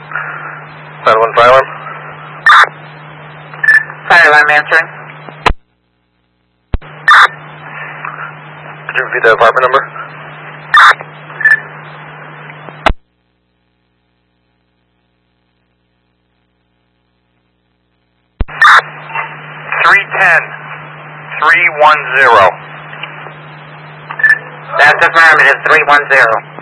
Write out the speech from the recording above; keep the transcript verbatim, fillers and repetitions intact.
Fire one, fire alarm. Fire alarm answering. Could you repeat the apartment number? three ten, three one zero. That's affirmative, three one zero.